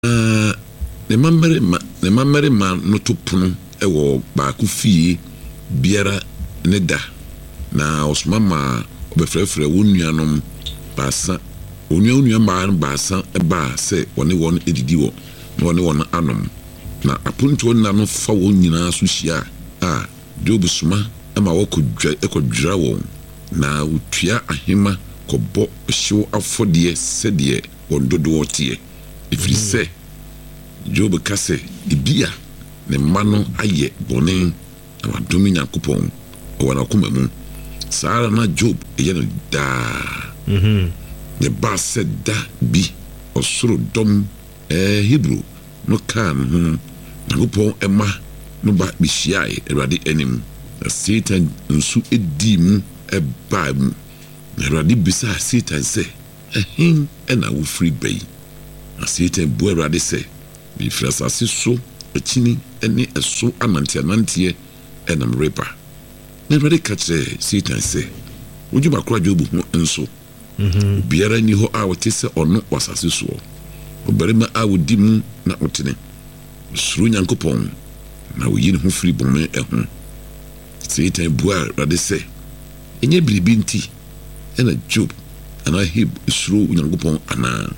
ne mammerema no to pono ewo baako fie biara ne da na osoma ma obefrefre wonuanom baasa onua ma baasa eba se won edidi wo na won anom na apunto na no fa won nyina so hia Job suma ama ekodwira won na utua ahema kɔbɔ hyew afɔdeɛ sɛdeɛ wɔn dodoɔ teɛ ɛfiri sɛ Job ka sɛ ebia ne mma no ayɛ bɔne na wadome Nyankopɔn wɔ n'akoma mu saa ara na Job ɛyɛ no daa ne ba sɛ da bi ɔsoro dɔm Hebrew no kaa no ho Nyankopɔn ɛma no ba bihyiae Awurade anim na Satan nso ɛdii mu ɛbaa mu na Awurade bisa Satan sɛ ɛhen ɛna wofiri bɛyi na Satan bu Awurade sɛ bifiri asase so akyini ɛne ɛso ananteɛ ɛnam reba na Awurade ka kyerɛ Satan sɛ wodwuma kora Job ho nso biara ni hɔ a wɔte sɛ ɔno wasase soɔ ɔbarima a wodi mu na ɔtene suro Nyankopɔn na woyi ne ho firi bɔne ɛho Satan bu Awurade sɛ ɛnyɛ biribi nti ɛna Job ana Heb suro Nyankopɔn ana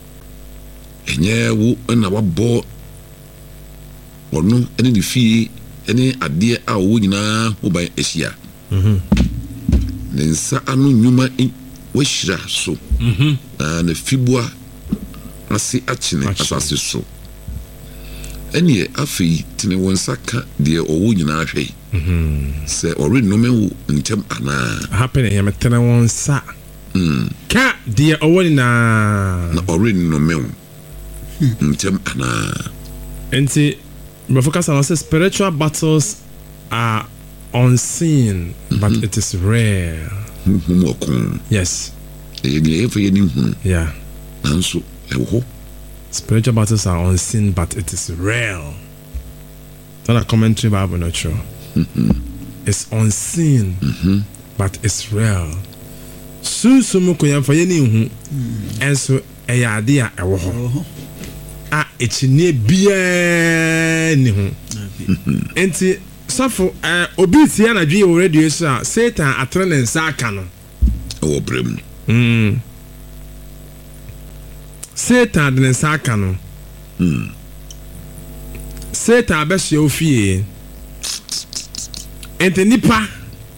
ɛnyɛ wo ɛna wabɔ ɔno ɛne ne fie ɛne adeɛ a wo nyinaa ho ban ahyia ne nsa ano nnwuma wahyira so na fibua ase akyene asase so ɛneɛ afei tene wo nsa ka deɛ ɔwɔ nyinaa hwɛ sɛ ɔrennome wo ntɛm anaa happen ya metene wo nsa ka deɛ ɔwɔ nyinaa na ɔrennome wo ntɛm anaa enti my focus on spiritual battles are unseen but it is rare. Yes. Yeah. Spiritual battles are unseen but it is real. Not a commentary Bible, not true. It's unseen but it's real. Soon mukoya for any and so a idea it's near ni ho enti safo obi tia na dwe already so Satan atrene nsa aka no o brem Satan de nsa aka no Satan abɛhyɛ ofie enti nipa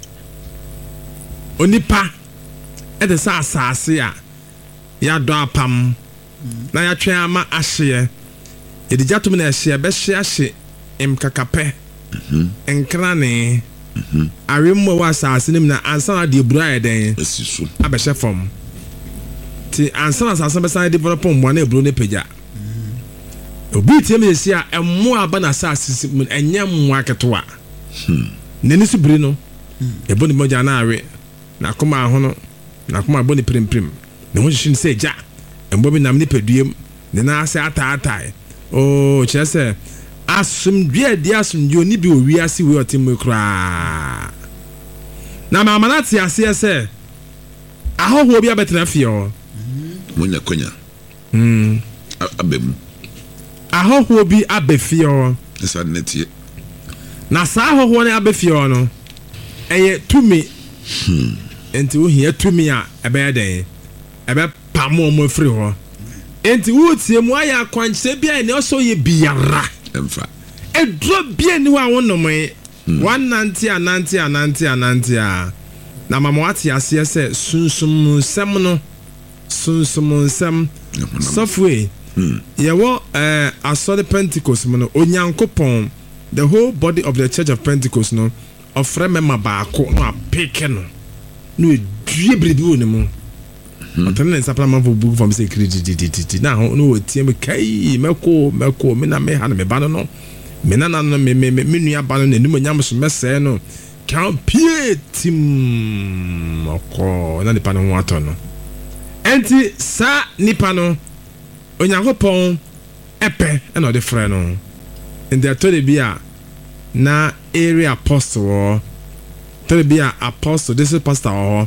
onipa ɛde sa asase a ya do apam na ya twa ama ahye edija to me na ahye bɛhye mkakapɛ nkrane awemmo wa asase nim na ansa na de ebura eden asiso abɛhye fam ti ansa na asase bɛsan develop mbo na eburo ne pagya obi tie me yesi a emmo aba na asase enye mmo aketewa neni so biri no ebo ne moja na awe na koma ho no na koma bo ne premprim ne ho hyin se gya embo bi nam ne paduem ne na ase ataatai o kyerɛ asumdwe adi asumdwe oni bi owi ase we otim kra na mama na te ase sɛ ahoho bi abetena fie o munya konya abem ahoho bi abefie o esa netie na saa ahoho ne abefie o no eye tumi enti wo hia tumi a ebe den ebe pamo mo free ho enti wo tie mu aya kwanche bia ne oso ye biara emfa edro bia ni wa wonomwe wanante anante a na mama wate ase se sunsum nsem software ye wo asode Pentecost mo no onyankopon the whole body of the Church of Pentecost no ofre mema baako no apeke no edue bredi wo ne mu atene nsa plan man for book from say credit na no tie me kai meko me na me ha na me ba no me na me nua ba no nanim nyam so mese no kan pie tim oko na nipa no ho ato no enti sa nipa no onyankopon epe e no de frɛ no in the told bia na area apostle apostle this is pastor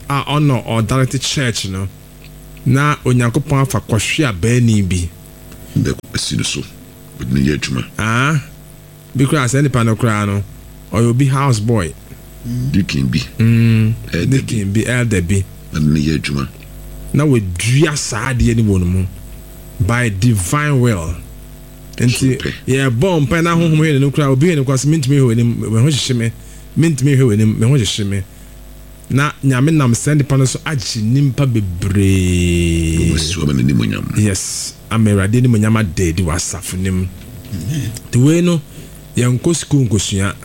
honor or directed church no na onyankopon afa kwahwe abani bi the so with the yetuma. Because any panocrano or you'll be house boy. You can be. They can be elder be. And the yetuma. Now we dream sad anyone by divine will. And yeah, bomb pen at home here no crowd being because mint me when him mint me when him when shimmy. Na nyame nam send pano so achi nimpa bebre. Yes, amerade ni monyama de di wasafo nim. The way no yanko school nkosua.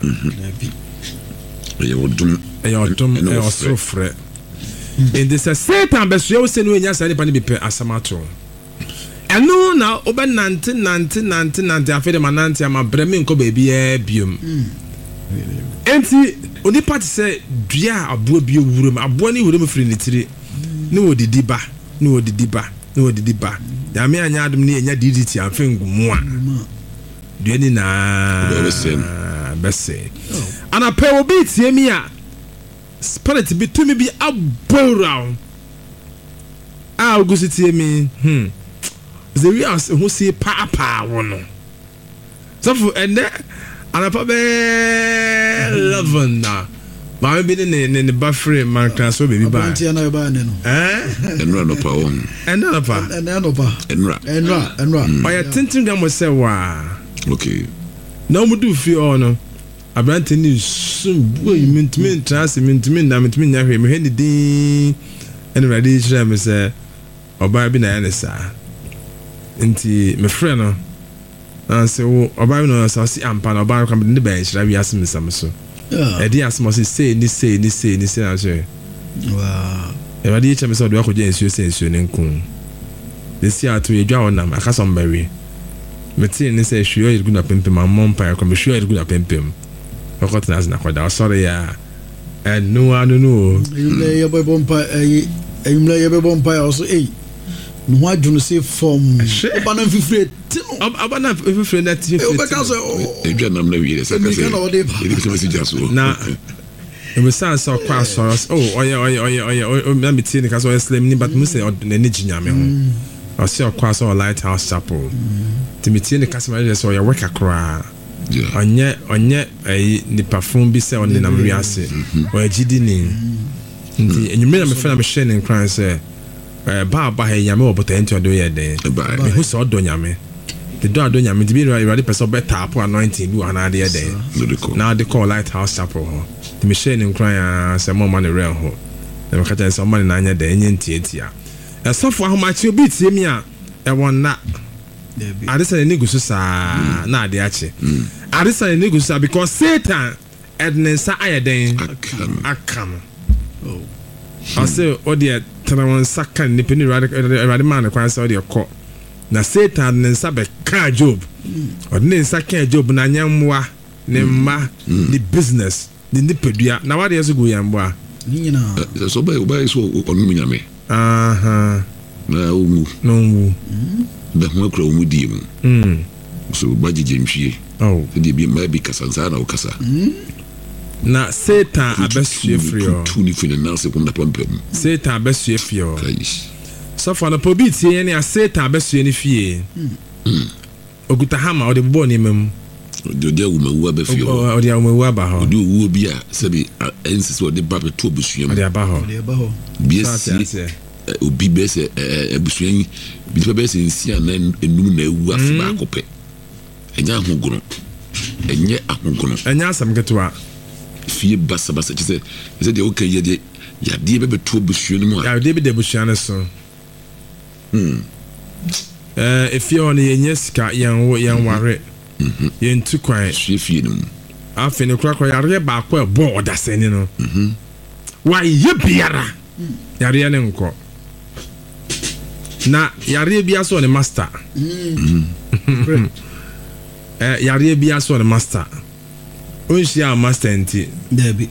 E osro frɛ. In this Satan besuo se no nya sade pani bepe asamato. Eno na oba nante afede manante ama breme nko baabi e biom. Enti oni party say dua abo bi owuram abo ni wuram firi ne tire ne wodidi ba ya me anya adum ne enya DDT amfe ngumu a dua ni na bese ana pe obi tie mi a spirit bi tumi bi abora a ogusi tie mi the real who see papa wono so for ende anapa be 11 na ma be ne ba free man kan so baby ba na ba ne no enra no pa won enra oya tintin ga mo se wa okay na mu du fi ono abrante ni sum boy mentiment trans mentiment na mentiment nya hwe me hwe ni din ene ready shira me se oba bi na ya ne sa nti me frɛ no say oba no so si ampa na oba kan de ben shira wi asem sam so edi asem so say ni na say wow e wadi che me so do akogye ensuo ne nkun de si ato edwa wonam akasa mbawe meti ni say hwe yirgu na pempem amon pa ko me hwe yirgu na pempem okot na kwada sorry ya no you boy bompa you bompa also no adwunu say from obana fifre abana fifre na ti o beka so edwa nam na wiere saka say e so message aso na e me san so kwa so oye na me tie ni ka so slim ni but mu say na ni ginyame ho o se kwa so Lighthouse Chapel ti me tie ni ka so ma so oye work akra onye ni perfume bi say on na me wiase o agidi ni nti enyume na me fa na me share ni kran say ba he nyame obota enti odo ye den me hu so odo nyame the do odo nyame di bi ready person better tap anointing bi wana de den na de call Lighthouse Chapel ho the machine in cry say mo man real ho na me kata say man na anya de enye ntiatia esofo ahomachi obi tie mi a e won na adisa ne gusu sa na ade ache adisa ne gusu sa because Satan ednensa ayeden akam I say odi tanawan sakan ni peni radi man kwa say odi ko na Satan ne nsa be ka Job odi ne nsa ka Job na nyamwa ne mma ni business ni nipadua na wade yeso go yamwa ni nyina so ba so onu nyame na umu no be ho akra umu die mu so ba jije nhwie de bi ma bi kasansa na ukasa na Satan abesue frio tuni fini na se kom na pampam Satan abesue fio so for na pobi tie ne Satan abesue ni fie oguta hama o de bo ni mem de wu aba fio o de wu aba ho de wu bi a se bi ensis o de ba pe to busua o de aba ho bi esi obi be se busua bi pe be se nsia na enum na ewu afa ba kope enya ahogono enya asam ketwa fie basa chise de okay ye ya de be to busuo mu ya de be de busuo ne so if you on ye sika yan ware ye ntu kwan fie no afi ne kura yare ba ko ebo odaseni no wa ye biara yare ne nko na yare bia so ne master yare bia so ne master Unshia master enti Debbie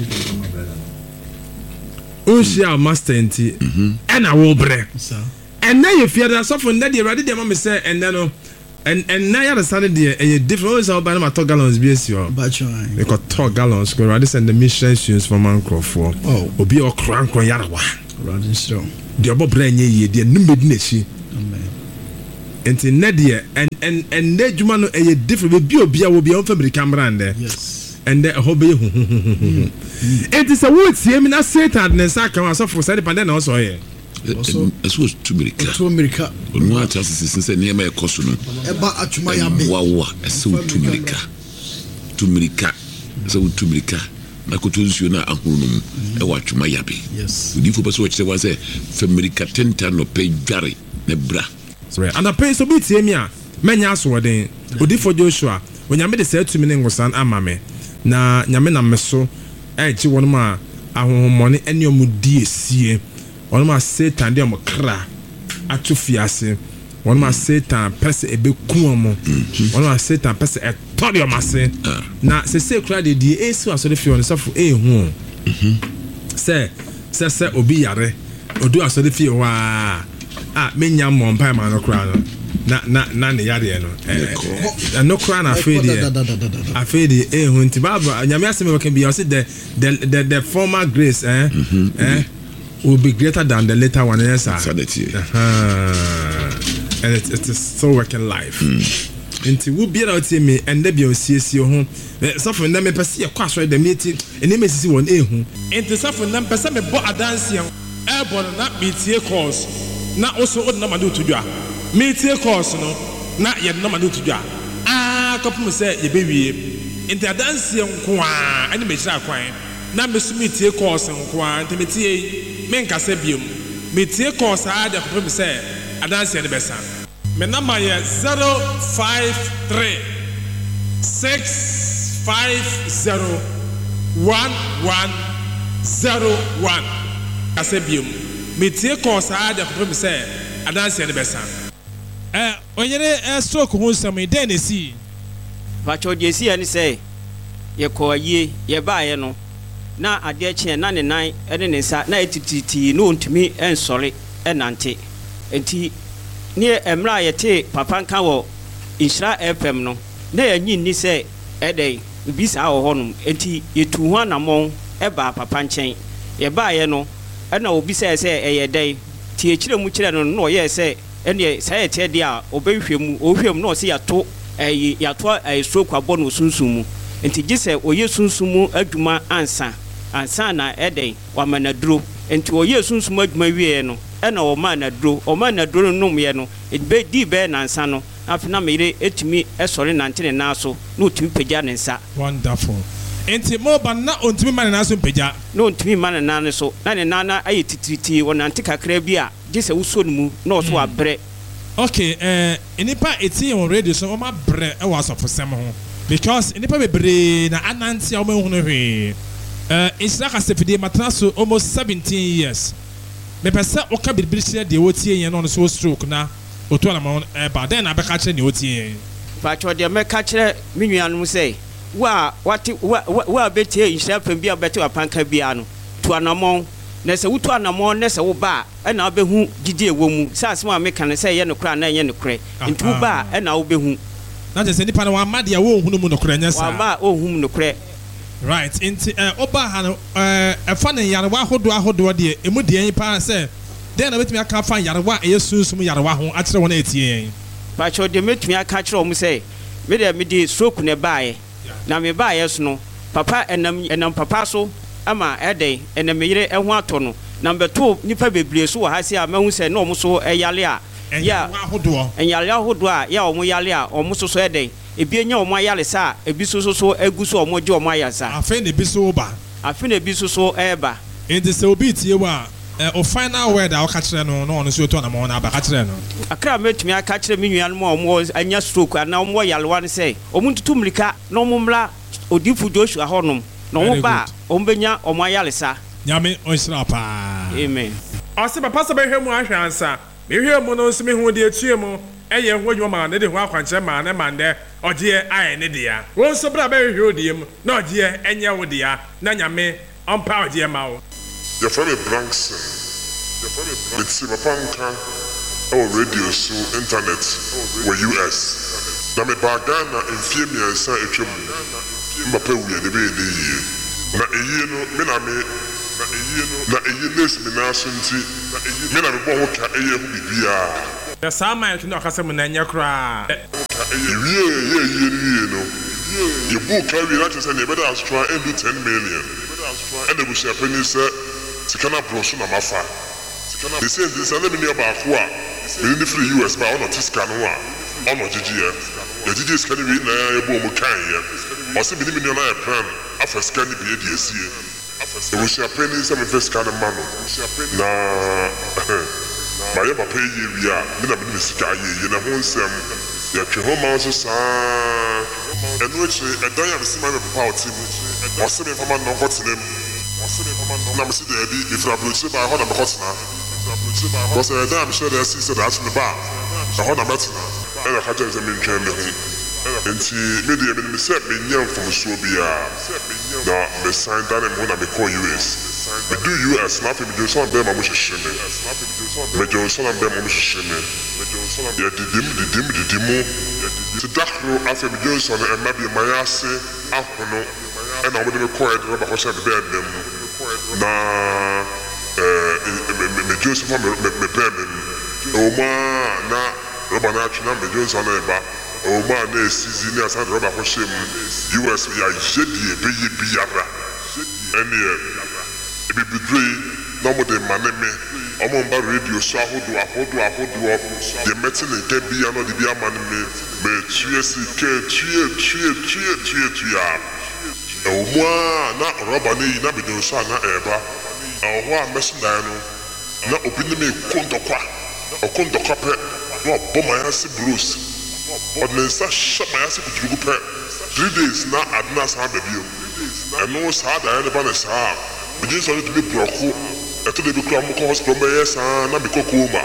Unshia master enti ena wo bre and na ye fear that so for na dey ready dey mama say and then no and na ya understand dey e different so ba na to gallons bi esi o ba try e ko to gallons go ready send the mission shoes for man crofo obi o kran kon yarawa ready so dey obo bre nye ye dey numbe di na chi amen enti nedie and ne dwuma no e different be obi a wo bia on family camera ande yes and the hobe enti se wo tie mi na Satan ne sa kan asofo se depend na so ye eso tumirika onu ata sisi se ne ma ekoso no eba atwuma ya be wawa eso tumirika so tumirika na kotonsuo na ahuru no e wa atwuma ya be yes udi fo beso kire wa se famirika tenta no pe dware ne bra so and the pay so be tie mi a menya so den odi fo Joshua onyame de se atumi ne ngosan amame na nyame na meso eji wonum a ahohomone ene omudi esie wonum a Satan de omkra atufiase wonum a Satan pese ebeku omo wonum a Satan pese etodi omase na se kura de die esu aso de fi on safo ehu se obi yare odu aso de fi wa menya mompa ma no kura no na ne yare no no kura na afedi ehu nti baba nyame aseme can be say the former grace will be greater than the later one yes and it is so working life nti wo bia na me and there be on CSO ho safo na me pese yakwa so dem eti ene mesisi won ehu nti safo na pese me bo adanse airborne na metie course na also od na madu tudwa metie course no na ye na madu tudwa kopum se ye bewie nti adanse nko a ene me hira kwan na mesu metie course nko a nti metie me nkasa biom metie course a de kopum se adanse ne besa me number ye 053 650 1101 kasa biom metie course a de kopum se adanse ne besa onyere stroke ho nsam den na si pacho de si ani say ye ko aye ye baaye no na ade kye na ne nan ene ne nsa na etititi no ntumi ensore enante enti ne emra ye te papa nka wo Isra FM no na yanyi ni say edey bisa ho honum enti yetu ho anamon eba papa nchen ye baaye no ena obi say eye dey tie kire mu kire no no ye say ene say tie dia obehwem ohwem no se yato stroke abon sunsumu enti gise oye sunsumu adwuma ansa na edey wa manadro enti oye sunsumu adwuma wie no ena o manadro no me no be di be nansa no afina mere etimi esore nantene naso no otimi pagya ne nsa wonderful enti mo ba na ontimi mane naso pagya no ontimi mane nane so na ne nana aye tititi wonante kakra bi a gise wuso no mu na oso abre okay enipa eti on radio so ma bre e wa sofosem ho because enipa bebre na ananti o ma hu no hwe Isra kasefide matraso almost 17 years me pesa o ka bebre hia de wotie yen no so stroke na oto na ma ba den na be ka kire ne wotie pa cho de me ka kire menuanum say wa betie Isra pem bia bete apanka bia no to anamon na se wutu anamon na se wo ba na obehu gidi ewo mu sasema me kan se ye no kra na ye no kre ntu ba na obehu na je se nipa na wa made ya wo hunu mu no kra nya sa wa ba ohum no kre right nti oba ha no efa ne yarewa ahodo de emu de yin pa se den na betumi aka fa yarewa eyesunsum yarewa ho akire wona etie pa cho de metumi aka kire o mu se me de stroke ne baaye na me baaye so no papa enam papa so ama edey enam yire eho ato no na beto nipa bebre so ha se a mahu se na omo so eyale a ya ahodo a ya omo yale a omo so edey ebi enya omo ayale sa ebi so aguso omo je omo ayasa afi ne bi so ba eba enti se obi tie wa o final word a o ka kire no no so to na mo na ba ka kire no akra metumi aka kire menuan mo omo anya stroke na omo yale wan se omo tutu mlika na omo mla odifu Joshua honom na omo ba omo benya omo ayale sa nyame onsra pa amen ose papa se be hwemu ahwansa me hwemu no nsi me hu de atue mu eye ho adwuma ma ne de ho akwanche ma ne mande oje aye ne dia won so bra be hwe odiem na oje enye wo dia na nyame ompa oje ma wo ya from a Branson let's papa nka our radio so internet were US na me bagana enfie miensa etwem mbapa wi de be de yi na eyi no me na me na eyi nes me na so nti me na me bo ho ka eye hu bibia The Sama can not have some Nanya cry. You book carry that is any better as try and do 10 million. And the bush penny said, Sikana Brosuna Mafa. They say this and let me near Bakua. We need free US by honor Tiscanoa. Honor GGF. The GGS can be in a boom can. Or some million plan after scanning the ADC. The bush penny some first kind of man. Nah, my ever pay you, Mina Minisika, you know, your home house, and which a diamond see my power team. Or sending from man, what's the name? Namasi Daddy, if I blew by Honda Bacotna. Was a damn sure that she said that's in the bar. The Honda Batina, and I had to examine Germany. And she made the set me young from Swabia. Now, the sign that I'm going to call US. We do US, nothing with your son, them, I wish a shimmy. With your son and them, I wish a shimmy. Yeah, the demo. The Dakro, after the Johnson, and maybe my ass, Apono, and I would require the rubber horse at the bed. Nah, me Joseph, me Bremen. Oh, man, now, Robert Natchina, me Johnson, oh, man, there's season as I rubber horse him. US, we are Jedi, Biara. And it be betray, no more than Maneme. I'm on radio, so I hold up. The metal and get be another the beer man me 3 oh, not rubber, not be no son, not ever. Oh, what messing down? Not opening me Kondokwa or Kondokapet, no bomb my ass Bruce. But then such shut my ass with Rupe. 3 days now at Nas Habeview. And no sad I had a star. We just wanted to be broke. I told you to come from the son, not because Kuma.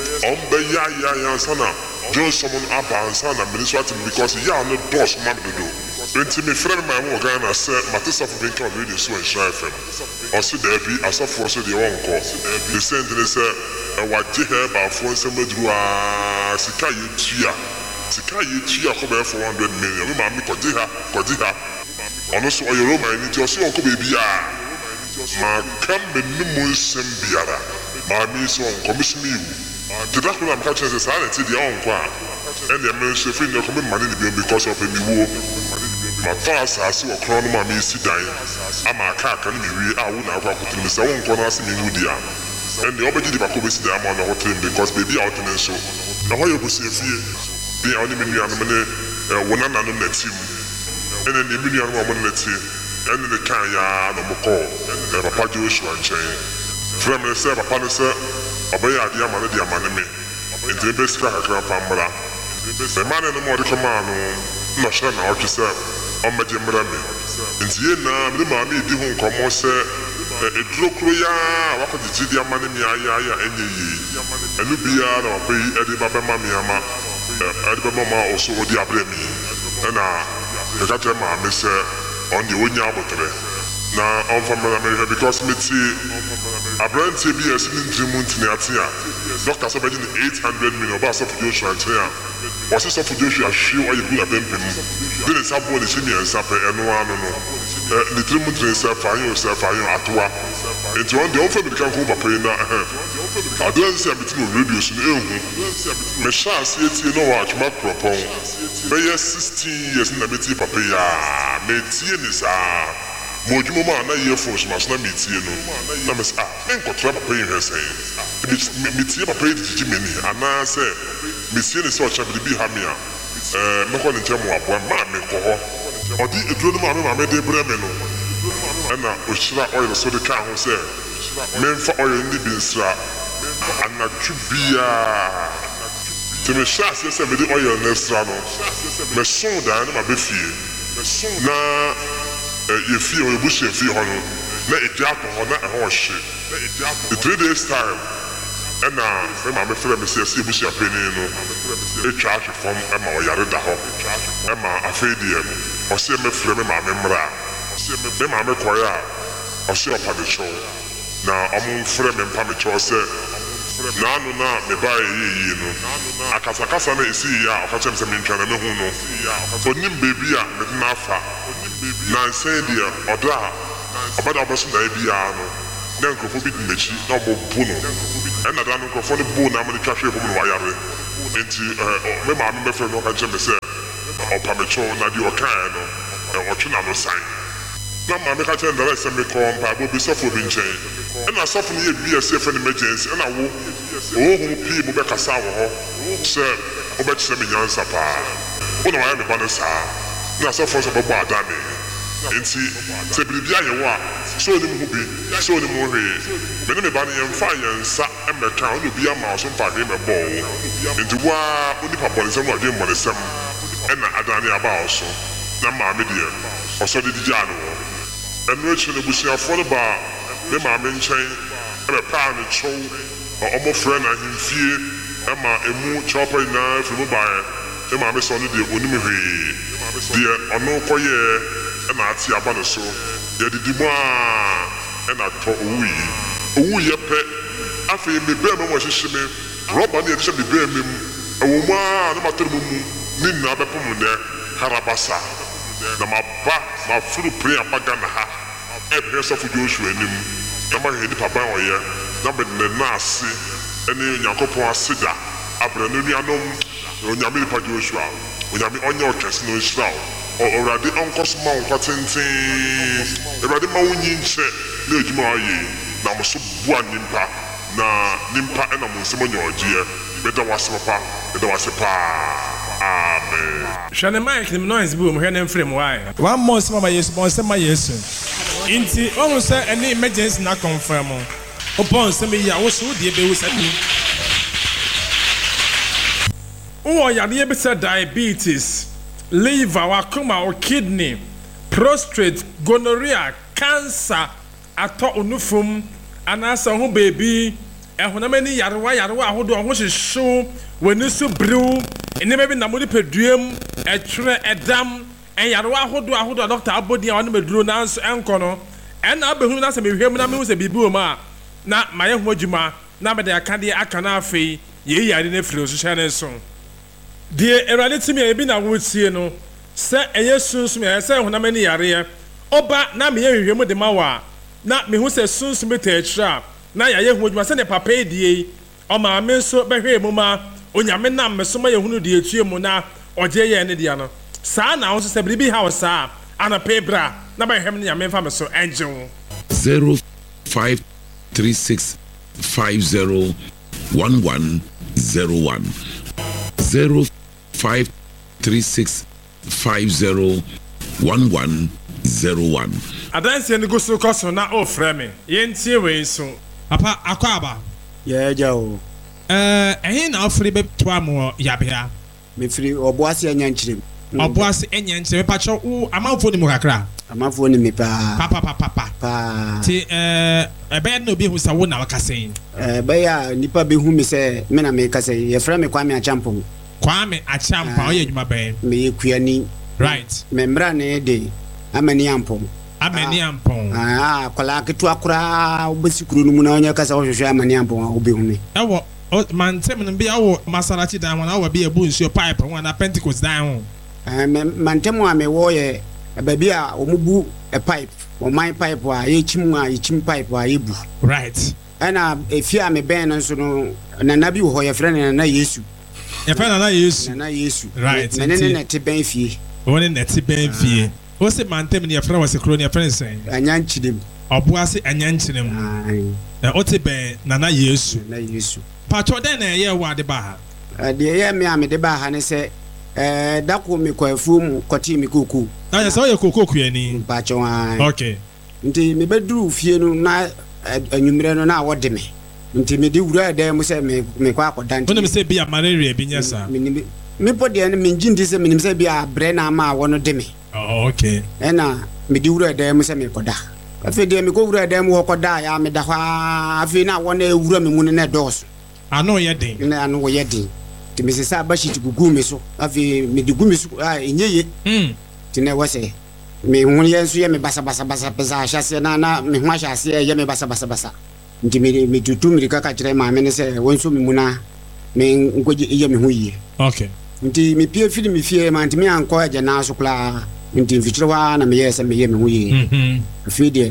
Ya, Sana. Just someone up and son and minister because you are not boss man to do. When to me, friend, my Morgana said, Matissa for being on radio so and shy FM. Or so there be as a force of the own call. The same they said, what you have about 4 summer drew a Sikayu Chia. Sikayu Chia come for 100 million. We mammy Kodiha. And also, your Roman, it was so baby. Ma kambe numu sembiara ma mi so commission me to that when I'm catching the silent the on kwa and the men say free no come money because of me wo ma pass as o kron ma mi si dan ama ka ka ni wi a wo na kwa kutu me say won kono as me wudia and the obedi ba ko be si dan ma no hotel because baby out in so na ho ye go say fie bi a oni me nua no me wona na no na team and then the million mo na team and the can ya no mo call Papa Joshua and chain. From the server, Papa said, Obey a dear man, me. In the best crack, Grandpamela. The man in the more command, no sure now, she said, on my Jim Remy. In the end, the mammy didn't come on, say, a Drokuya, what could the Gidia Manny, and ye. And Lubia, or pay Eddie Baba Mamma, Eddie Mama also would the Abremi. And the Catama, Miss, on the Winya Botre. Now, I'm from America because me see a brand TBS in Dreamuntinia. Doctor said 800 million bars of Joshua and Tia. Was this of Joshua? She or you could have been him. Then it's up on the senior and supper and one. The Dreamuntin self, I yourself, I know at what. It's one the offer become home by paying that. I don't say between radios in Elm. Mesha says you know what my propon. May 16 years in the Betty Papaya. May Tienis are. Mojuma na earphones must not meet you. Namas men ko trap pay her say. Meet you pay the Jimmy and I say Miss Yen is such a be hamia. No one in Jamu one man ko ho. Or the drone mamma de Bremeno. And now Ushra oil so the car who say men for oil in the binsra and not to be to me shas yes me the oil next rano. Me so down my be fie. Na you feel you bush and feel on let it drop on that horse shit. The 3 days time and now my friend says you bush a penny no a charge from Emma or Yarida Hop Emma a fadium or see me frame my memory. Then I'm a choir or see up at the show. Now I'm on frame and Pamicho said na me buy ye no akasakasa na esi ya okache mse me ntwana me hu no onim baby a me na fa na say dia oda obada obeso da bia no na nkofo bi mechi na obo bu no na da no nkofo ne bu na me twahwe fo no wayare nti me maame bɛfrɛ no ɔka kyerɛ me sɛ ɔpamekyɛw na deɛ ɔkaeɛ no ɔtwe na no san na maame ka kyerɛ ndara sɛ mekɔ mpaebɔ bi sɔfo bi nkyɛn ɛna sɔfo no yɛ bi a ɛsɛ fɛ no emergency ɛna wo ɔwɔ pii mu bɛkasa wɔ hɔ sɛ wobɛkyerɛ me nyansa paa wo na wayɛ me ba no saa na sɔfo nso bɛbɔ adane nti sɛ biribi ayɛ wo a sɛ onim ho bi sɛ onim ho hwee me ne me ba no yɛmfa yɛn nsa mmɛka wo ne obi ama wo so mfa hwee mɛbɔɔ wo nti woa wonipa bɔnesɛm no adwen mmɔnesɛm ɛna adane aba wo so na maame deɛ ɔsɔde digyaa no wɔ ɛno akyi no busuafoɔ no baa me maame nkyɛn ɛbɛpaa ne kyɛw ɔmɔfrɛ no ahemfie ɛma ɛmu kyɛwpa nyinaa firi mu baeɛ me maame sɛ ɔno deɛ ɔnim hwee deɛ ɔno kɔyɛɛ ɛna ate aba no so yɛdidi mu a ɛna tɔ owuiɛ pɛ afei mebɛɛ ma mu ɛhyehyɛ me rɔba ne yɛde hyɛ mebɛɛ me mu ɛwɔ mu a ne matɔre mu mu ne nyinaa bɛpem nɛ harabasa na maforo pere aba Ghana ha ɛbɛhwɛ sɔfo Joshua anim na mahwɛ nipa ban ɔyɛ na mede ne naase ɛne Onyankopɔn aseda abrɛ no nuanom onyame nipa Joshua onyame ɔnyɛ ɔkɛse no nhyira wo Awurade ɔnkɔ so ma wo nkwa tenten Awurade ma wo nyi nkyɛ na adwuma ayɛ na mo so boa nimpa na nimpa ɛna mo nsɛm anya ɔgyeɛ meda wo ase papa meda wo ase paa amen hwɛ ne mike ne noise bi wɔ mu hwɛ ne mfrɛ mu wae one more nsɛm ama Yesu ma nsɛm ma Yesu nti ɔhu sɛ ɛne emergency na confirm wopɔ nsɛm yi a wo so wodeɛ bɛwu sɛ ni wowɔ yadeɛ bi sɛ diabetes liver wakoma or kidney prostate gonorrhea cancer atɔ onufum anaasɛ ho beebi ɛhonam ani yarewa ahodoɔ ho hyehyew w'ani so biriw nneɛma bi nam nipaduam ɛtwerɛ ɛdam ɛyarewa ahodoɔ a dɔkta abɔdi a ɔne maduro nanso ɛnkɔ no ɛna abɛhunu na sɛ mehwɛ mu na mehu sɛ biribi wɔ mu a na mayɛ ho adwuma na mede akadeɛ aka no afei yɛyi yare no afiri ɔhyehyɛ ne so deɛ Awurade tumi a ebi na wotie no sɛ ɛyɛ sunsum ɛyɛ sɛ honam ani yareɛ ɔba na meyɛ hwehwɛ mu de ma wa na mehu sɛ sunsum bi ta akyire a na yɛayɛ ho adwuma sɛdeɛ papa yi die yi ɔmaame nso bɛhwɛ mu ma onyame nam me so ma yɛhunu deɛ ɛtue mu na ɔgye yɛ ne deɛ no saa na wo nso sɛ biribi ha wo saa anapɛ bra na bɛhwɛ m ne nyame mfa me so ɛngye wo 0536 50 1101 0536 50 1101 adanseɛ no gu so kɔ so na ɔfrɛ me yɛntie wei so papa akɔ aba yɛagya o ɛhe na wofiri bɛtoa mo yabea mefiri ɔboase anya nkyerɛm ɔboase anya nkyerɛm mepakyɛ wo amanfoɔ ne mu kakra amanfoɔ ne me paa paa nti ɛbɛyɛ na obi hu sɛ wo na wakasa yi ɛbɛyɛ a nnipa bɛhu me sɛ me na mekasa yi yɛfrɛ me Kwame Achampong Kwame Achampong ɔyɛ adwuma bɛn meyɛ kuani right membra ne de Amani Ampong kwala ketewa koraa wobɛsi kuro no mu na ɔnyɛ kasa wohwehwɛ Amani Ampong a wobɛhu me ɛwɔ mantem no bi awɔ Masarachi dan ho na awɔ bi ɛbu nsuo pipe ho na Pentecost dan ho mantem a mewɔ yɛ baabi a ɔmubu pipe ɔman pipe a yɛkyim pipe a yɛbu right ɛna efie a mebɛn no nso no nana bi wɔ hɔ yɛfrɛ no Nana Yesu right mene ne nɛte bɛn fie wɔne nɛte bɛn fie wo se mantem ne yɛfrɛ wɔ se kuro ne yɛfrɛ sɛn anyankyerem ɔboase anyankyerem ɔte bɛn Nana Yesu patro den na ɛyɛ wɔ ade ba ha deɛ ɛyɛ me a mede ba ha ne sɛ dako me kɔ afuo mu kɔtee me koko ayɛ sɛ woyɛ koko kuani patro okay nti mebɛduru fie no na anwummerɛ no na wɔde me nti mede wura ɛdan mu sɛ mekɔ akɔda nti wonim sɛ bi a malaria bi nyɛ saa mepɔ deɛ no mengye nti sɛ menim sɛ bi a brɛ na ama a wɔno de me okay ɛna mede wura ɛdan mu sɛ mekɔda afei deɛ mekɔ wura ɛdan mu hɔ kɔda a yɛ meda hɔ a afei na wɔno ɛwura me mu no na ɛdɔɔso ano yɛ den na ano wɔyɛ den nti mese sɛ abahyi gugu me so afei mede gu me so ɛnyɛ ye nti na ɛwɔ sɛ me ho yɛ nso yɛ me basabasa ahyɛseɛ na me ho ahyɛseɛ yɛ me basabasa nti me tutu mirika ka kyerɛ maame ne sɛ wɔn nso me mu na me nkɔgye yɛ me ho yie okay nti me pie firi me fie ma nti me ankɔ agya na so koraa nti mfikyire hɔ na meyɛ sɛ meyɛ me ho yie afei deɛ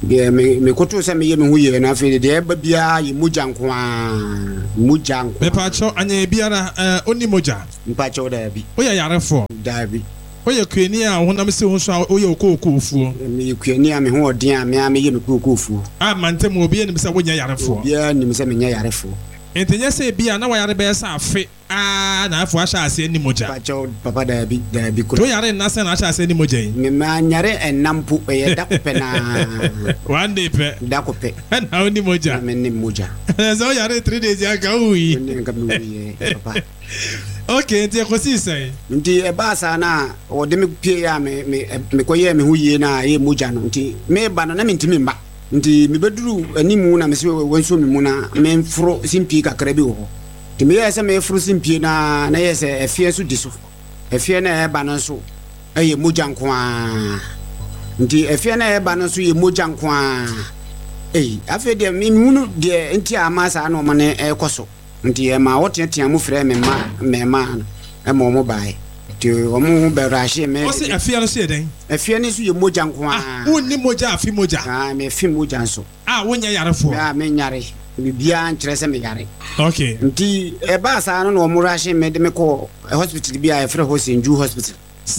Deɛ me koto sɛ meyɛ me ho yɛ na afei deɛ ɛba biara yɛ mogya nko a mepakyɛw anyɛ biara ɔni mogya mpakyɛw daabi woyɛ yarefoɔ daabi woyɛ kuani a honam sɛ ho so a woyɛ okookofuo meyɛ kuani a me ho ɔden a mea meyɛ me kookofuo mantam obiara nim sɛ wonyɛ yarefoɔ obiara nim sɛ menyɛ yarefoɔ nti nyɛ sɛ bia na wayare bɛyɛ sɛ afe na afo ahyɛ aseɛ ni mogya mpakyɛw papa daabi to yare nna sɛ na ahyɛ aseɛ ni mogya yi mema nyare ɛnam po ɛyɛ da kopɛ na one day pɛ da kopɛ ɛna woni mogya menim mogya sɛ woyare 3 days aka woyi papa okay nti ɛkɔsii sɛn nti ɛbaa saa no a wɔde me pie a mekɔyɛɛ me ho yie no a ɛyɛ mogya no nti meba no na mentimi mba nti mebɛduru animu na mesɛ wɔnsuo me mu na memforo simpie kakra bi wɔ hɔ nti meyɛɛ sɛ meforo simpie na yɛ sɛ ɛfeɛ so di so ɛfeɛ no ɛɛba no nso ɛyɛ mogya nko a nti ɛfeɛ no ɛɛba no nso yɛ mogya nko a afei deɛ mehunu deɛ nti a ama saa na ɔma no ɛkɔ so nti ɛma wɔteatea mu frɛ me mɛma no ɛma ɔmo baeɛ nti ɔmo bɛrahye me ɔse ɛfeɛ no so yɛ dɛn ɛfeɛ no so yɛ mogya nko a wonni mogya afe mogya mefi mogya nso wonyɛ yarefoɔ menyare biribiaa nkyerɛ sɛ meyare okay nti ɛbaa saa no na ɔmo rahye me de me kɔ hospital bi a yɛfrɛ hɔ St. Jude Hospital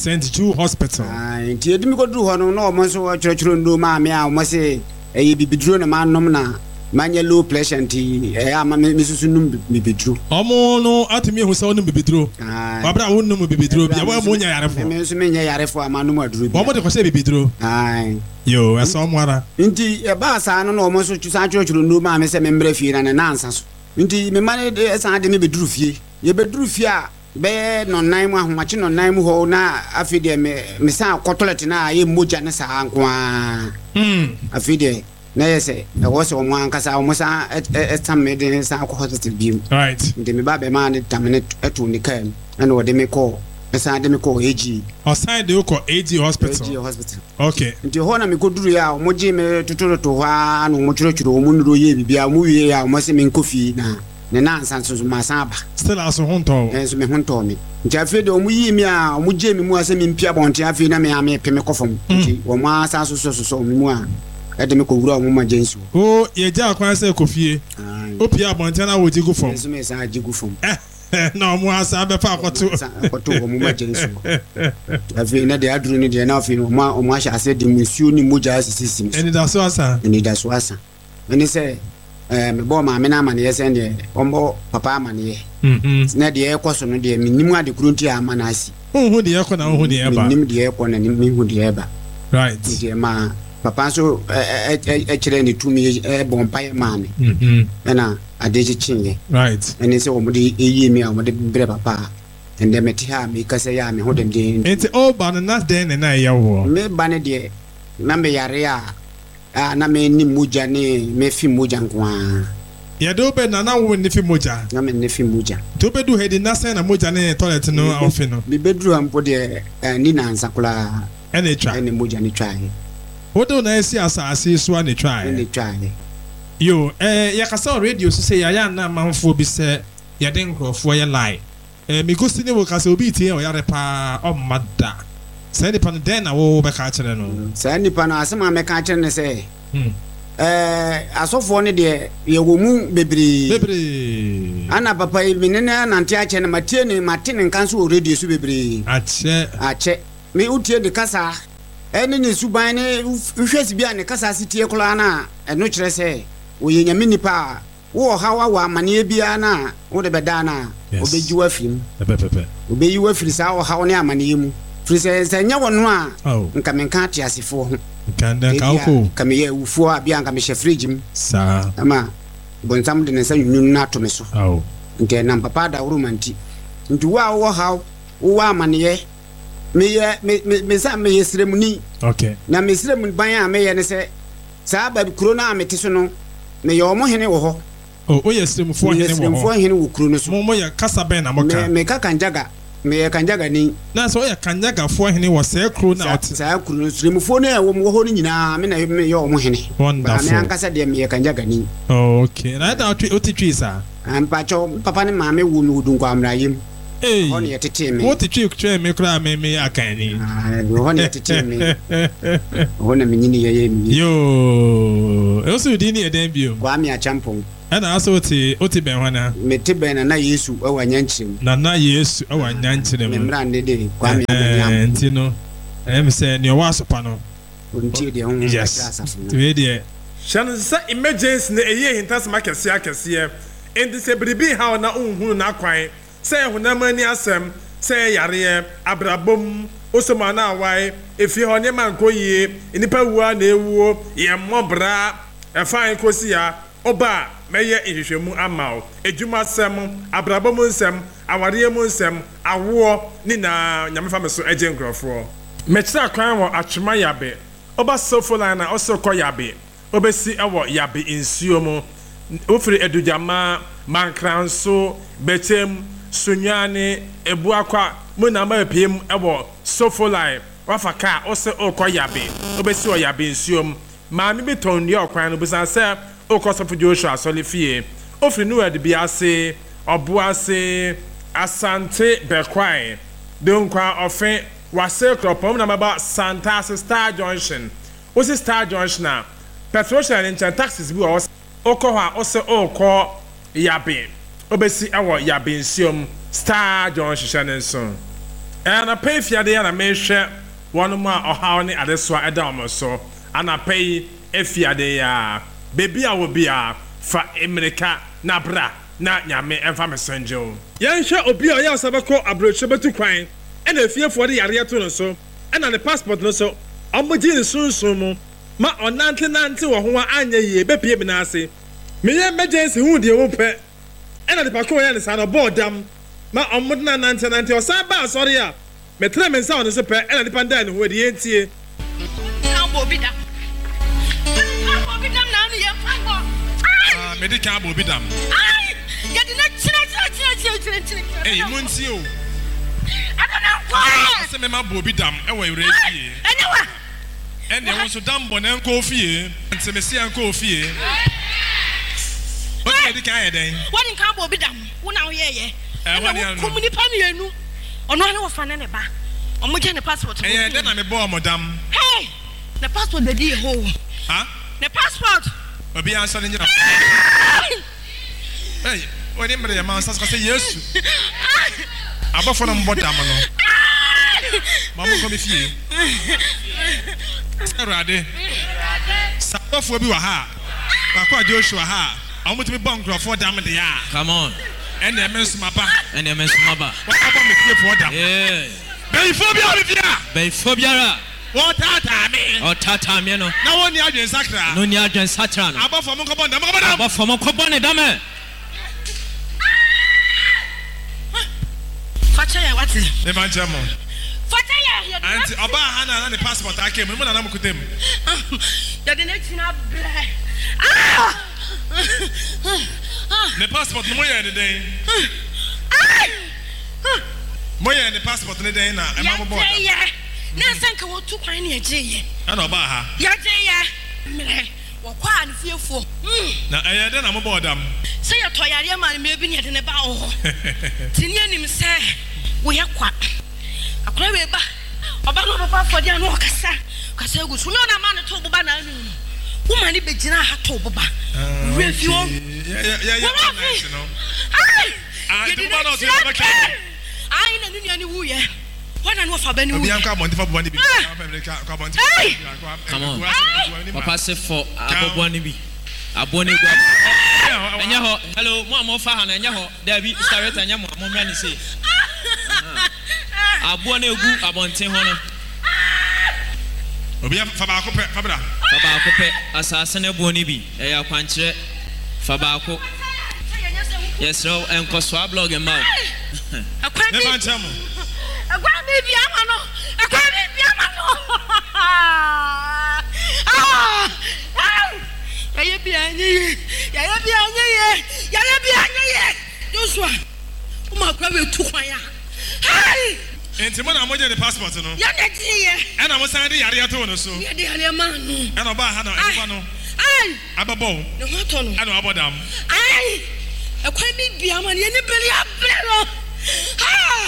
nti ɛde me kɔduru hɔ no na ɔmo nso kyerɛkyerɛ ndo maa me a ɔmo sɛ ɛyɛ bibiduro na manom na manya low pressure nti ama mesusu num bibiduro ɔmo no atumi ehu sɛ wonum bibiduro wabra wonum bibiduro bia wa mo nya yarefo me nso menyɛ yarefo ama num aduro bi ɔmo de kɔhyɛ bibiduro yo ɛsɛ ɔmo ara nti ɛbaa saa no na ɔmo nso san kyerɛkyerɛ ndo maa me sɛ membrɛ fie na ne nansa so nti me ma ne ɛsan de me beduru fie yɛbɛduru fie a bɛyɛ nɔnan mu ahomakye nɔnan mu hɔ na afei deɛ me san kɔtɔlɛt na ayɛ mogya ne saa nko a afei deɛ na yɛ sɛ ɛwɔ sɛ ɔmo ankasa ɔmo san ɛtam me de san akɔ hospital biom nti me ba bɛma ne tam ne ɛto ne kaa mu ɛna ɔde me kɔ ɛsan de me kɔ AG ɔsan de wokɔ AG hospital okay nti hɔ na mekɔduru yɛ a ɔmo gye me totototo hɔ a na ɔmo kyerɛkyerɛ ɔmo nnuro yɛ bibia ɔmo wie a ɔmo sɛ menkɔ fie na ne nansa nso masan aba still aso ho ntɔ ɛnso me ho ntɔ me nti afei de ɔmo yii me a ɔmo gye me mu a sɛ mempia bɔnten afei na me pe me kɔ fam nti ɔmo asa soso ɔmo mu a ɛde me kɔwura ɔmo ma gyensu yɛgya akwan sɛ kɔfie opia abɔnten na wɔgye gu fam ɛnso me san agye gu fam na ɔmo asa bɛfa akɔto ɔmo ma gyensu afei na de aduru ne deɛ na afei ɔmo ahyɛ asɛ de nsuo ne mogya asisi ɛnidaso asa ɛne sɛ mebɔ maame no amaneɛ sɛ deɛ ɔmbɔ papa amaneɛ na deɛ ɛkɔ so no deɛ menim ade kuro nti ama no asi wohu deɛ ɛkɔ na wohu deɛ ɛba menim deɛ ɛkɔ na mehu deɛ ɛba right nti ma papa nso ɛkyerɛ ne tumi ɛbɔ mpaeɛ maa me ɛna ade kyekyeeɛ right ɛne sɛ ɔmode ɛyie me a ɔmode brɛ papa a ɛndɛ mete ha a mekasɛ yɛ a me ho denden nti ɔba no na dɛn ne na ɛyɛ wɔ meba ne deɛ na meyare a na me ni mogya ne me fi mogya nko a yɛde wobɛ na wo ne fi mogya na me ne fi mogya to bɛdu hɛdi na sɛn na mogya ne toilet no awfe no bɛduru ampo deɛ ni nansa koraa ɛne twa ɛne mogya ne twaeɛ wode na ɛsi asase so a ne twaeɛ yo yɛkasa wɔ radio so sɛ yɛayɛ ana amanfoɔ bi sɛ yɛde nkurɔfoɔ yɛ lie megosi ne wo ka sɛ obi tie ɔyare paa ɔmma da saa nipa no dɛn na wobɛka kyerɛ no saa nipa no asɛm a mɛka kyerɛ ne sɛ asɔfoɔ no deɛ yɛwɔ mu bebree ana papa yi mene ne nante akyɛ no mate ne nka nso wɔ radio so bebree akyɛ me wotie de kasa ɛne ne suban ne wohwɛ si bi a ne kasa si tie koraa no a ɛno kyerɛ sɛ wɔyɛ nyame nipa a wowɔ ha wawɔ amanneɛ biara no a wode bɛdaa no a wobɛgyi wo afiri mu wobɛyi wo afiri saa ɔhaw ne amanneɛ mu firi sɛ nyɛ wɔ no a nka menka ate asefoɔ ho ka meyɛ awufoɔ a bia nka mehyɛ fridge mu ama bɔnsam de ne nsa nwunu no ato me so nti ɛnam papa adaworo ma nti wo a wowɔ haw wowɔ amanneɛ meyɛ srɛmuni na mesrɛmu ban a meyɛ ne sɛ saa baabi kuro no a mete so no meyɛ ɔmo hene wɔ hɔ woyɛ srɛmufoɔ hene wɔ kuro no so moyɛ kasa bɛn na moka meka kanjaga meyɛ kanjaga ni na sɛ woyɛ kanyagafoɔ hene wɔ saa kuro no ɔte saa kuro no srɛmufoɔ no a ɛwɔ mu wɔ hɔ no nyinaa me na meyɛ ɔmo hene me ankasa deɛ meyɛ kanjaga ni okay na ɛda wote twi saa mpakyɛw papa ne maame wo me wodu nkwammrayɛ mu hɔ ne yɛtete me what twe me kra me akani hɔ ne yɛtete me hɔ na menyini yɛyɛ me yo also di ni eden bio kwa me achampon ana aso oti ben hwana mete ben na Yesu ɛwɔ nyankyerem na Yesu ɛwɔ nyankyerem me mra ne de kwa me amanyam nti no em sɛ ne wa sopa no ontie de ho yes we de hyɛn sɛ emergency na ɛyɛ hintasɛm akɛseɛ enti sɛ biribi ha na unhunu na kwan sɛ honam ani asɛm sɛ yareɛ abrabom osoma na awai efie hɔ ne man ko yie nipa wua na ewuo yɛ mmɔbra ɛfan kosi ya oba mɛyɛ nhwehwɛmu ama o edwuma sɛm abrabom nsɛm awareɛ mu nsɛm awoɔ ni na nyamefa me so agye nkurɔfoɔ mɛkyerɛ kwan wɔ atwema yabe oba sofo line na ɔsɛ kɔ yabe obesi ɛwɔ yabe nsuo mu ofiri edujama mankranso betem sunyane ebuakwa mu na ma piem ɛwɔ sofo line wafa ka ɔsɛ ɔkɔ yabe obesi wɔ yabe nsuo mu maame bi tɔn deɛ ɔkwan no bisa sɛ ɔkɔ sɔfo Joshua asɔle fie ofiri no wɛde bi ase ɔbo ase asante bɛkwan de nkwa ɔfe wase kropom na maba Santa Star Junction osi Star Junction a petrol station nkyɛn taxis bi wɔ ɔkɔ hɔ a ɔsɛ ɔkɔ yabe obesi ɛwɔ yabe nsuom Star Junction hyɛ ne nso ɛna pay fiade ya na mehwɛ wɔn mu a ɔhaw ne adesoa ɛda wɔn so ana pay efiade ya bebi a wo bia fa America na bra na nyame ɛmfa mesenjo yɛnhwɛ obi a ɔyɛ asabɛkɔ abrochwe betu kwan ɛna efiefoɔ de yareɛ to no so ɛna ne passport no so ɔmogye ne sunsun mu ma ɔnante wɔ ho a anya yie bepie bi na ase meyɛ emergency hu deɛ wo pɛ ɛna nipa ko yɛ ne sa no bɔɔ dam ma ɔmo na nante ɔsan ba asɔre a metra me nsa ɔno so pɛ ɛna nipa nda ne ho de yɛntie mede ka bo bi dam yɛde na kyerɛ ei montie o adana kwa sɛ mema bo bi dam ɛwɔ ewura fie ɛnewa ɛne ɛwo nso dam bɔ na nkɔ fie nti me se nkɔ fie what did ka yɛden what in ka bo bi dam wo na wo yɛyɛ ɛwɔ ko muni pa mienu ɔno ne wo fa ne ba ɔmo gye ne passport ɛyɛ den na me bɔ ɔmo dam hey ne passport de di ho ha ne passport obi answer ne nyina hey oni mre ma answer ka say Yesu abafo na mbɔ dam no mamu ko me fie Erade sabafo bi wa ha akwa Joshua ha amu timi bɔ nkrɔfo dam de ya come on ɛne ɛmɛnso maba wakɔ me fie fo dam bɛyifo bi a me fie bɛyifo biara ɔtata me no na woni adwen sakra no ni adwen sakra no abafo mo kɔbɔ dam abafo mo kɔbɔ ne dam facha ya wati ne banche mo facha ya anti oba ha na ne passport ake mo na na mkutem ya de na tina bre ne passport no mo ya ne den mo ya ne passport ne den na e ma mo boda na sanka wo tu kwan ne agye ana oba ha ya je ya mre wo kwa an fiefo na eye den na mo boda se ya to yare ma me bi ne de ne ba wo tini anim se wo ya kwa akora we ba oba no papa for dia no kasa egu so no na ma ne to boba na anu wo ma ne begina ha to boba refi wo ya no ai de boba no to boba ka ai na nunu ani wo ye wana no fa ba ni wo obi an ka bonti fa boba ni bi ka bonti come on papa se for abobo ni bi abone gwa enya ho hello mo amo fa ha na enya ho David start enya mo mra ni say abone egu abonten ho no obi fa ba ko pe fa bra asase na boni bi e ya kwankyere fa ba ko yes ro enko so blog e ma ne ban chamo agwa mi bi ama no ya bi anye Joshua o ma kwa we tu kwan ya hai enti mo na mo je the passport no ya na ji ye e na mo san de yare to no so ya de yare ma no e na ba ha na e ba no ai ababo ne ho to no e na abodam ai e kwa mi bi ama ne beli abre no ha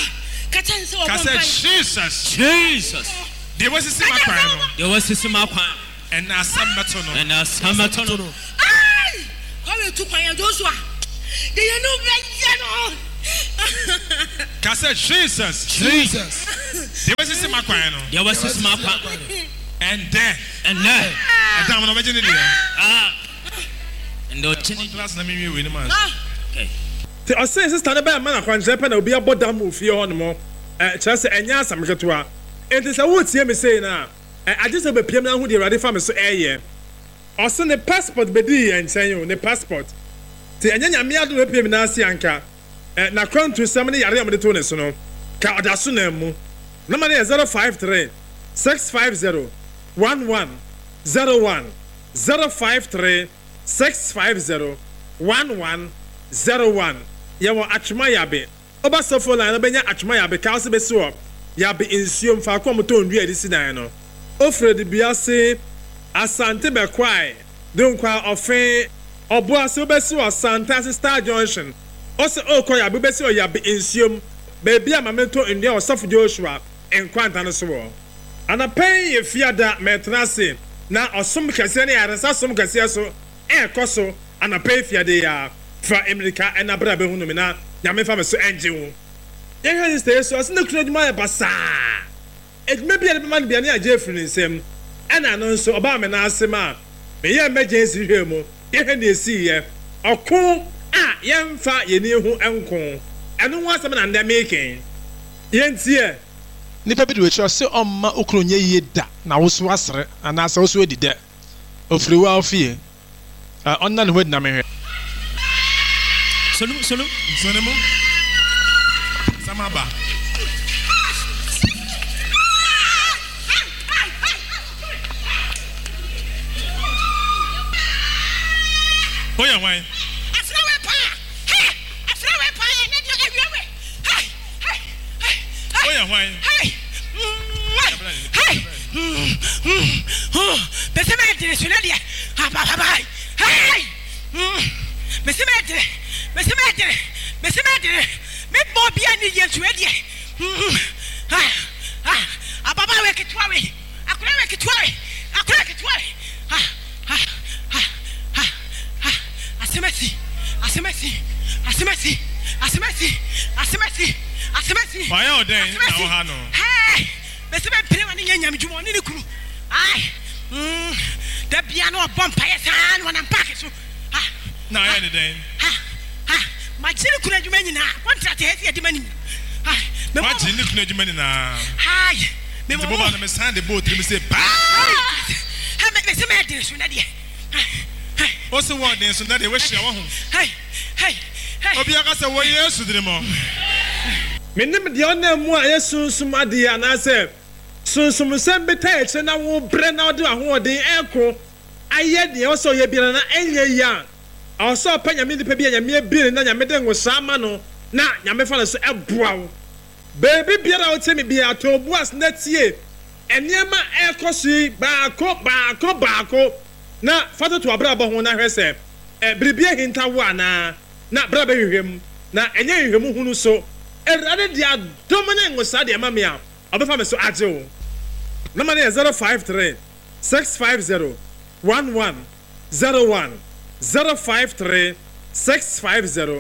Jesus. There was a sima There was a simapa. And now some metono. And now some metono. How you took my Joshua? Do you know Kasa Jesus. There was a simapa. There was a simapa. And then. And I'm not imagining it. And the class, let me win a man. Okay. The Osses stand by a man of one Japan will be a bottom of your on more. Just and yes, I'm going to. It is a wood, see me say now. I just have a piano who the ready farmers so air. Also, the passport, Bedi, and say you, the passport. The Anya Mia do a payment as Yanka. Na crown to somebody, I am the tunis, no. Kaudasunem. Number 053 650 1101 053 650 1101. Yawa Achmayabe. Oba sofo la na benya Achmayabe ka se beso. Ya be insuom fa kwa moto ndua edisi dan no. Ofred biase asante be kwai. Donkwa ofe obo ase obeso asante Star Junction. Ose okoya be beso ya be insuom. Be bia mamento ndua osofo Joshua enkwanta no so wo. Ana pen ye fiada metrase na osom kese ne aresa som kese so ekoso ana pen fiade ya fra America and abra be hunu me na nyame fa me so enje wo yen ha stay so as na kunu adwuma ya basa edwuma bia de man bia na agye free nsem ana no so oba me na asema me ye emergency hwe mu ye ha na esi ye okun a yen fa ye ni hu enko eno ho asem na ndem eken yen tie nipa bi de we se omma okunu nye ye da na wo so asre ana asa wo so edi de ofiri wa ofie onna ne ho di na me hwe Solum. Samaba. Oh yeah, why? Oh yeah, why? Me Bobby and the years ready. Ababa work it worry. I could work it worry. I could work it worry. Asemesi. Why are they now, Hano? Hey, Mr. Penny and Yam in the crew. Aye, the piano bumpire hand when I'm back. Now, anything. My children could have many now. One try to have the money. What's in the clergyman now? Hi, the woman of Miss Sandy boat, let me say, I make Mr. Madness. What's the word? There's another wish. Hey. Obiakasa, what years to the more? Menim de ona mu aye sunsum ade anase sunsum sem betae na wo bre na ode ahoden eko aye de o so ye bira na enye ya o so pa nyame nipa bia nyame bire na nyame de ngosa ma no na nyame fa so eboa wo baby biara o temi bia to buas na tie eniema eko si baako na fato to abra bo ho na hwese bribia hinta wo ana na bra ba hwehwem na enye hwehwem hunu so erade dia domine ngosa de ma me a obefa me so agye wo number 053 650 1101 053 650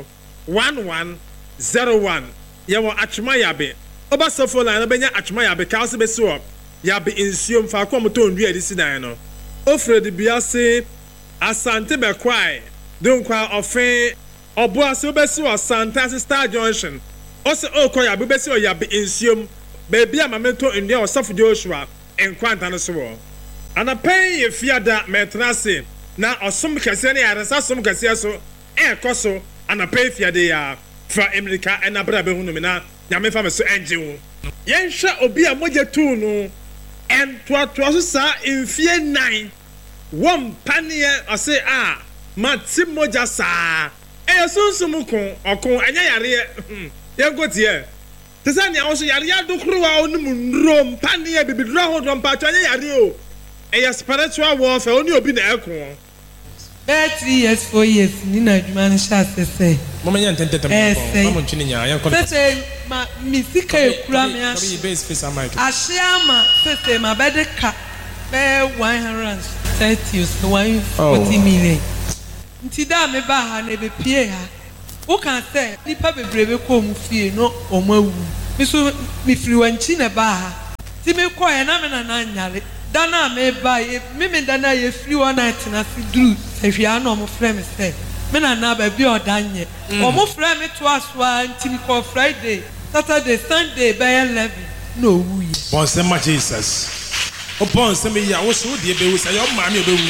1101 yawo atwema yabe oba sofo line no benya atwema yabe ka se be so yabe insuom fa kwa moto ndua edi sidan no ofred biase asante be kwai donkwa ofen obo ase obesi asante Star Junction ose okoya bebesi oyabe insuom baby amamento ndua osofo Joshua enkwanta no so wo anapen ye fiada metrase na osom kese ne aresa som kese so ekoso anapen fiade ya fra America na bra be hunu me na nyame fa me so enje wo yenhwa obi a moje tu no entoato so sa enfie nan wom panie ase a mati moja sa sunsumu ko okon anya yare yengotie tesani awso yare adokruwa onum nrom panie bibidro ho drom pa anya yare o spiritual warfare oni obi na ekon 30 years 4 years ni na adwuma no sha sese mama nya ntentetem mama ntwini nya yan ma misika ekura me ahyia ma sese ma bɛde ka bɛyɛ 130 so 140 million nti da me ba ha na ebepie ha wo kan sɛ nipa bebrebe kɔ mu fie no ɔmo awu me so me firi wanchi na ba ha ti me kɔ yɛ na me na nyare da na me ba ye me da na ye firi one night na si duru ehwia na ɔmo frɛ me sɛ me na ba bi ɔdanye ɔmo frɛ me to asoa nti me kɔ Friday Saturday Sunday bɛyɛ 11 na owu ye bɔnsɛm ma Jesus o bɔnsɛm yi a wo so de be wo sɛ yɛ ɔma me obewu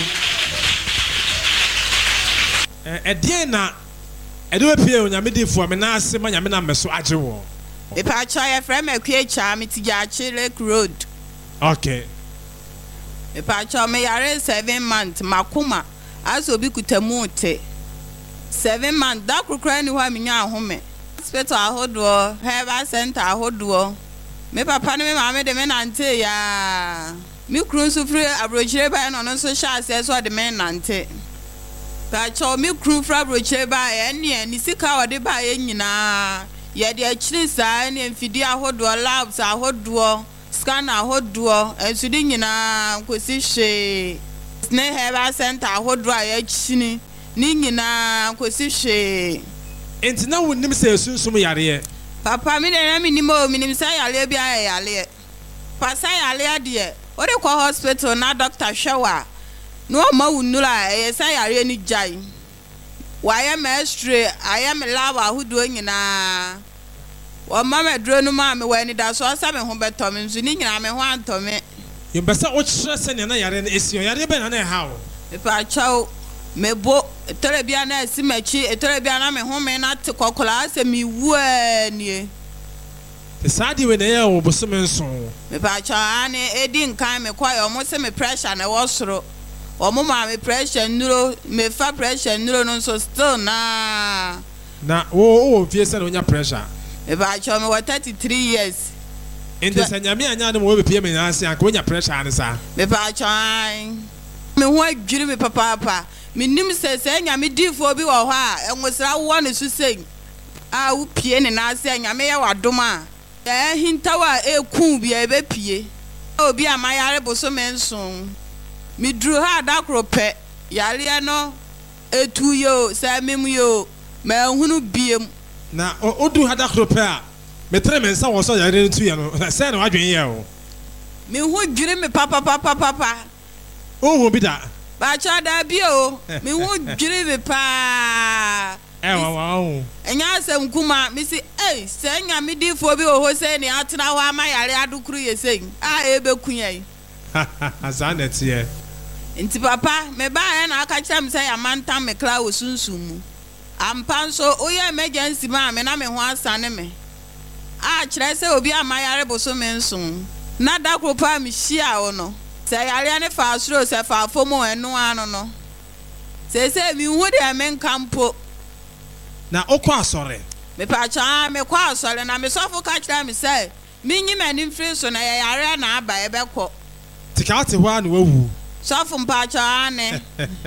ɛdeɛ na ɛde pie onyame difo me na ase ma nyame na meso agye wo epa cha ye frɛ me kwea me ti gya Lake Road okay epa cha me yare 7 months makoma aso obi kutamu te 7 months da krokra ni hwa me nya ahome hospital ahodo health center ahodo me papa ne me ma me de me nante ya mi kru so free abrochire ba no no so sha ase so de me nante ta cho mi kru fra abrochire ba ene ni sika ode ba ye nyina ye de akiri saa ne mfidi ahodo labs ahodo scan ahodo ensudi nyina kosi hwe ne health center ahodo a ye chini ni nyina kosi hwe enti na wonim sɛ sunsum yare papa mi de na mi nim o mi nim sɛ yare bia yare pasa yare de o de kɔ hospital na doctor hwewa no ma wunura e sɛ yare ni jai wa ya mestre aya me lawa hudo nyina o ma me dro no ma me wani da so sa me ho beto me nsu ni nyina me ho anto me yembesa o kyerɛ sɛ ne na yare na esio yare be na na ha o pa chao mebo telebia na simachi telebia na me home na te kokola se mi wu ani te sadi we na ye wo boso me nso me pa cha ani edi nkan me kwa yo mo se me pressure na wo soro o mo ma me pressure nuro me fa pressure nuro no so still na wo fie se na onya pressure me pa cha me 33 years ende sanyame anya na mo we pie me na ase anka onya pressure ani sa me pa cha me ho adwiri me papa minim sese nyame difo bi wo ho a enwosra wo ne susei a wo pie ne na ase nyame ye wadom a hintawa eku bi e be pie obi amayare boso menson mi dru ha dakro pe yare no etu yo sa mem yo ma hunu biem na odu ha dakro pe a metre mensa wo so yare ntu ye no se na wadwen ye o mi hu dwiri me papa o hu bi da ba cha da bi o mi hu dwiri be pa wow enya asem kuma mi si se nya mi difo bi o ho se ni atena ho ama yare adukuru ye sei ebe kunye azanet ye nti papa me ba ya na aka kyerem se ya mantam me kra wo sunsum mu ampa nso o ye emergency ma me na me ho asane me kyerɛ se obi ama yare boso me nso na da kro pa mi hia wo no se yare ne fa asuro se fa fomo enu ano no se mi hu de men kampo na okwa asore me pa cha me kwa asore na me sofo ka kira me say me nyi mani mfiri so na yare na aba e bekọ tikate ho na wawu sofo mpa cha ne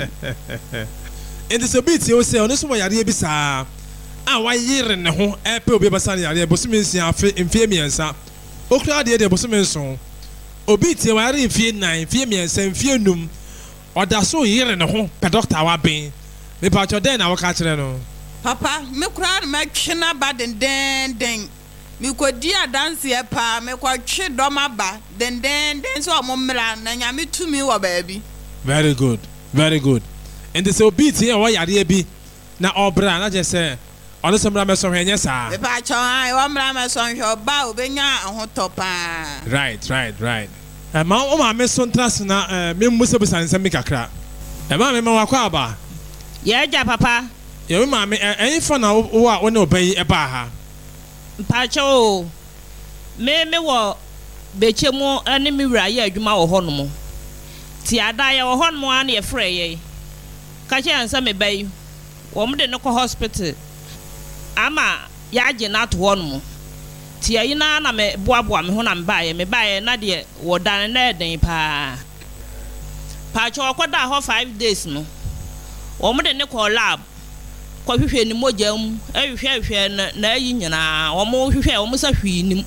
in disability o say ono so yare bi saa a wa yire ne ho e pe obi basa yare bosumi nsia afi mfie miensa okura de bosumi nso obi tie wa yare mfie 9 mfie miensa mfie num oda so yire ne ho pe doctor wa ben me pa cha den na wo ka kire no papa me kura me twena ba den me kodi adanse e pa me kwa twe doma ba den so o mmra na nyame tumi wo baabi very good and this obiti e wo yare bi na obra na je se ono so mra me so hwenye sa me pa cho ai wo mra me so hwe oba obenya ahoto pa right ma o ma me so ntras na me musa busan nsem kakra e ma me ma wakwa aba ye ja papa ye ma me for na wo a wo ne obayi e ba ha mpacho me wo bechemu ani mi wura ye adwuma wo ho no mo ti ada ye wo ho no mo an ye frɛ ye ka che ansa me bayi wo mo de no ko hospital ama ya je na to ho no mo ti ayi na me boaboa me ho na me ba ye na de wo dan na den pa pacho ko da ho 5 days no wo mo de ne ko lab hwehwɛ ni mogya mu hwehwɛ na ayi nyinaa wɔn hwehwɛ wɔn sa hwii nim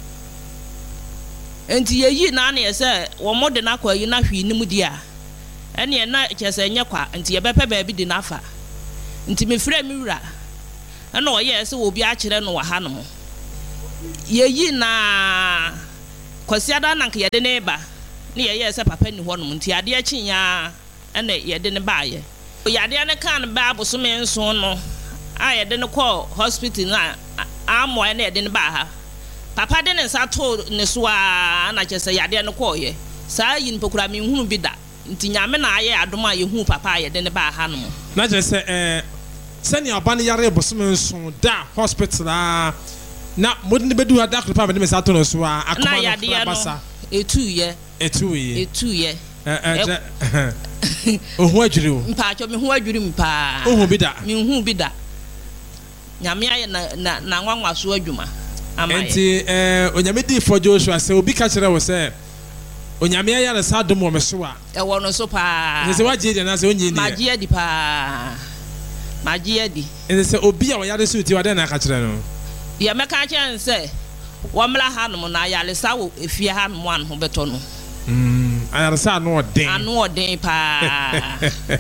enti yeyi na ne sɛ wɔn de na kɔ yi na hwii nim di a ɛne na kyerɛ nyɛ kwa enti yɛbɛpɛ baabi di nafa enti me frɛ me wura ɛna ɔyɛ sɛ obi akyerɛ no wɔ ha no mo yeyi na kɔsiada na nke yɛde ne ba ne yɛyɛ sɛ papa ni hɔ no enti adeɛ kyinya ɛna yɛde ne baayɛ yadeɛ ne kan ba abosome nso no a yɛde ne kɔ hospital na amoa na yɛde ne ba ha papa de ne nsa to ne so a na kyerɛ sɛ yadeɛ ne kɔɔyɛ saa yi mpokura me nhunu bi da nti nyame na ayɛ adom a yɛhu papa a yɛde ne ba ha no na kyerɛ sɛ sɛnea ɔba no yare bosome nso da hospital a na mode ne bɛdu ha da koro pa bɛde me sa to no so a akoma no fra basa ɛtuyɛ ohu adwiri o mpacho me hu adwiri mpa ohu bi da me hu bi da nyame aye na nwanwa so adwuma ama enti onyame di for Joshua sɛ obi ka kyerɛ wo sɛ onyame aye na sa dom wo me so a ɛwɔ no so pa sɛ wagye di na sɛ onyi ni magye di pa magye di sɛ obi a wɔyare so ti wade na ka kyerɛ no ya meka kyerɛ sɛ wɔmla ha no na yale sa wo efie ha no an ho beto no ayaresa anu ɔden paa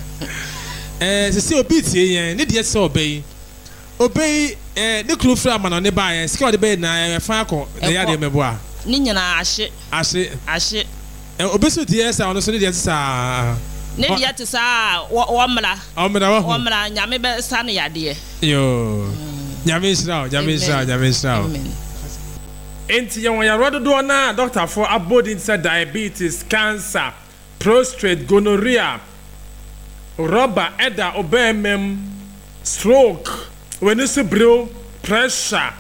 sisi obi tie yɛn ne deɛ sɛ ɔbɛyi ne kuro fira ama na ne ba yɛn sika ɔde bɛyi na ɛfa akɔ ne yadeɛ mɛbo a ne nyinaa ahye obi so tie sɛ ɔno so ne deɛ saa ne deɛ te saa wɔmmra nyame bɛsa ne yadeɛ yo nyame nhyira wo enti yɛn yɛrɛ dodoɔ na doctorfoɔ abodi sɛ diabetes cancer prostate gonorrhea rɔba ɛda ɔbɛɛmɛm stroke w'ani so brew pressure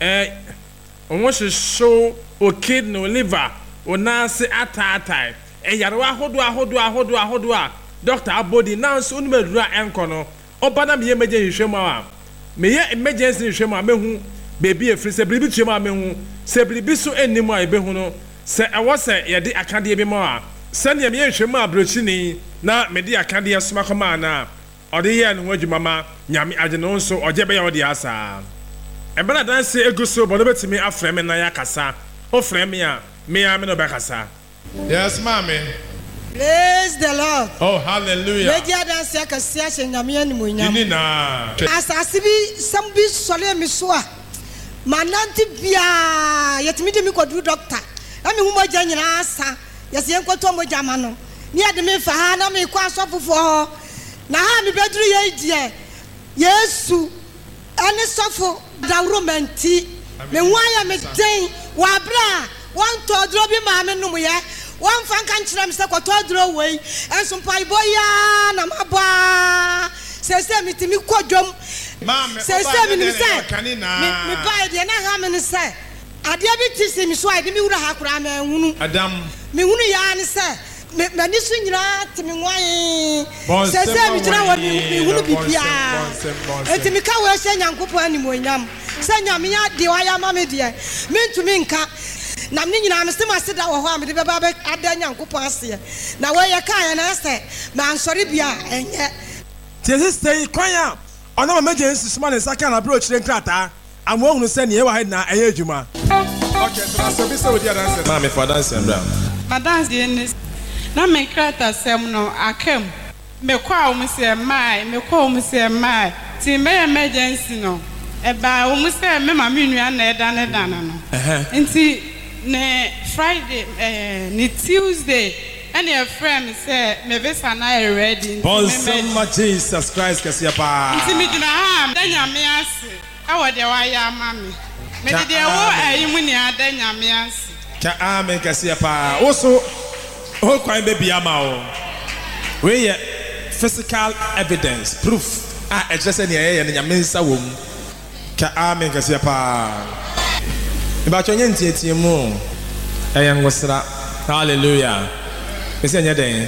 ɔmo hyehyew o kidney o liver o naase ataataa ɛyarewa ahodoɔ a doctor abodi nanso onum adura ɛnkɔ no ɔba na meyɛ emergency nhwɛmu a meyɛ emergency nhwɛmu a mehu beebi efiri sɛ biribi tuo mu a mehu sɛ biribi so anim a ebehu no sɛ ɛwɔ sɛ yɛde akadeɛ bi ma a sɛnea meyɛ nhwɛmu a aburokyini na mede akadeɛ soma kɔma ana ɔde yɛ ne ho adwuma ma nyame agye no nso ɔgye bɛyɛ ɔde asa ɛbɛn adanse egu so bɔdɔ bɛtumi afrɛ me na yɛ akasa ɔfrɛ me a me a me na ɔbɛkasa. Yes, maame. Praise the Lord. Oh, hallelujah. Media dance ya kasi ashe nyame animuonyam. Ini na. Asase bi sam bi sɔre mi so a manante bia yɛtumi de mi kɔduru doctor na me hu mogya nyinaa asa yɛsɛ yɛnkɔtɔ mogya ma no ne yɛde me fa ha na me kɔ asɔfofoɔ hɔ na ha me bɛduru yɛ deɛ Yesu ɛne sɔfo dawuro manti me hu ayɛ me den wɔ abra wɔn tɔ duro bi ma me nom yɛ wɔn fa nka nkyerɛ me sɛ kɔtɔ duro wei ɛnso mpaebɔ ya na mabɔ sɛsɛ mi ti mi kɔ dwom sɛsɛ mi nim sɛ mi ba yɛ deɛ na ha mi ni sɛ adeɛ bi ti si mi so a yɛde mi wura ha koraa mɛ nhunu mi hunu yaa ni sɛ mɛ ni so nyinaa ti mi ŋwan sɛsɛ mi gyina wɔ mi hunu bibiara eti mi ka wɔ ɛhyɛ nyankopɔn animuonyam sɛ nyame ya deɛ wayɛ ama mi deɛ mi ntumi nka na me nyinaa me se ma se da wɔ hɔ a me de bɛba bɛ ada nyankopɔn aseɛ na wɔyɛ kaa yɛ na ɛsɛ mansɔre bia ɛnyɛ tie sister yi kwan a ɔno ma emergency soma ne nsa ka na bro kyerɛ nkrataa amu ohunu sɛ ne yɛ wɔ ha na ɛyɛ adwuma okay transfer bi sɛ odi adanse ma me for adanse mbra madanse ne na me nkrataa sɛm no akam me kɔ a wɔn sɛ mai ti me emergency no ɛba wɔn sɛ me ma me nua na ɛda ne dana no nti ne Friday ne Tuesday and your friend say me visa na ready Bonsoir Jesus Christ kasiya pa nti me dina ha da nyame ase awo de wa ya mami me de wo ayi mu ni ada nyame ase ka amen kasiya pa also o kwan be bia ma o we ye physical evidence proof just say ne nyame nsa wo mu ka amen kasiya pa ba chonye ntiatie mu ngosra hallelujah ese nya den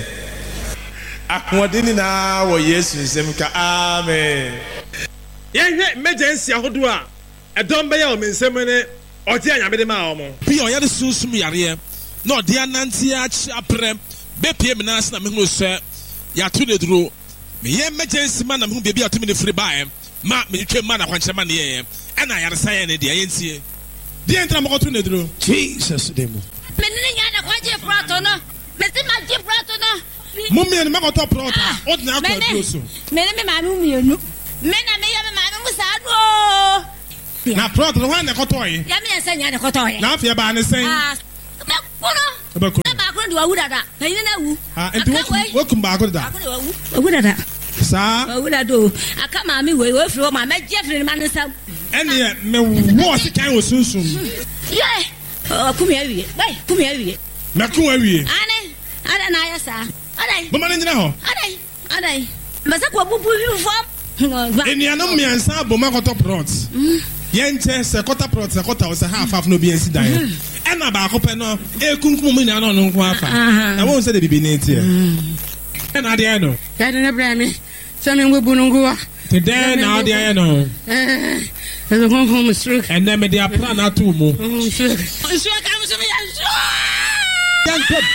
akodini na wo Yesu nsem ka amen yɛhwɛ emergency ahodo a ɛdɔm bɛyɛ o mensɛm ne ɔte anyame de ma ɔmo bi ɔyɛ sunsum yare na ɔde anante akyi aprɛ bepie me na ase na me hu sɛ yato ne duro me yɛ emergency ma na me hu baabi atumi ne firi bae ma me twa ma na kwankyerɛ ne yɛ ɛna yaresa yɛ ne deɛ yɛntie deɛ ntra mɔkɔto ne duro Jesus demo me ne nya na kwaje prato no me ti ma je prato no mummy ne makɔtɔ prato o tena akɔ duro so me ne me ma no mienu me na me ya me ma no musa do na prato no wan ne kɔtɔ yi ya me yɛ nya ne kɔtɔ yi na afia ba ne sen me kono ba ko ndi wa wu dada na yin na wu enti wokum ba ko dada wu dada saa wu dada do aka ma mi we firi ma me je firi ma ne sam ɛne me wo se kan wo sunsun ye kumi awie bai kumi awie me kun awie ana na ya sa ana bo ma ne nyina ho ana masa ko bubu wi fam enianom miansa bo ma kɔtɔ prot yɛnkyɛ sɛ kɔta prot sɛ kɔta wo sɛ half no bi ansi dan ɛna baako pɛ no ekunkum mu nyina no no nko afa na wo sɛ de bibi ne tie ɛna de no ya de na bra me sɛ me ngbu no ngwa te den na de no ɛso konkom stroke ɛna me de apra na to mu stroke ka mo so me ya yankop